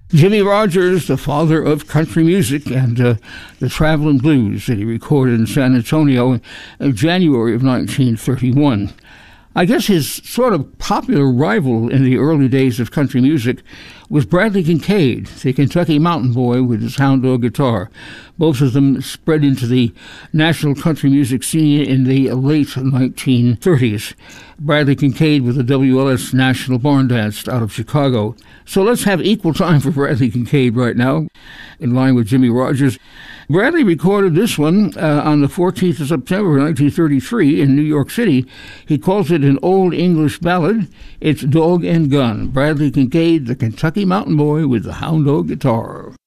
Jimmie Rodgers, the father of country music and the Traveling Blues that he recorded in San Antonio in January of 1931. I guess his sort of popular rival in the early days of country music was Bradley Kincaid, the Kentucky mountain boy with his hound dog guitar. Both of them spread into the national country music scene in the late 1930s. Bradley Kincaid with the WLS National Barn Dance out of Chicago. So let's have equal time for Bradley Kincaid right now, in line with Jimmie Rodgers. Bradley recorded this one on the 14th of September 1933 in New York City. He calls it an old English ballad. It's Dog and Gun. Bradley Kincaid, the Kentucky mountain boy with the hound dog guitar.